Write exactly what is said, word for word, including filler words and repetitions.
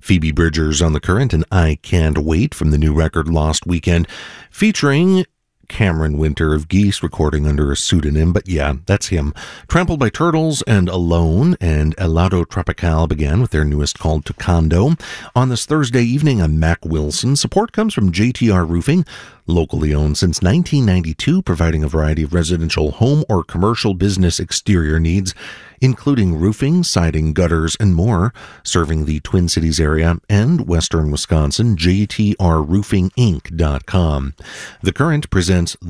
Phoebe Bridgers on The Current and I Can't Wait from the new record Lost Weekend, featuring Cameron Winter of Geese, recording under a pseudonym, but yeah, that's him. Trampled by Turtles and Alone and Helado Tropical began with their newest called Tocando. On this Thursday evening, I'm Mac Wilson. Support comes from J T R Roofing, locally owned since nineteen ninety-two, providing a variety of residential, home, or commercial business exterior needs, including roofing, siding, gutters, and more, serving the Twin Cities area and western Wisconsin. J T R roofing inc dot com. The Current presents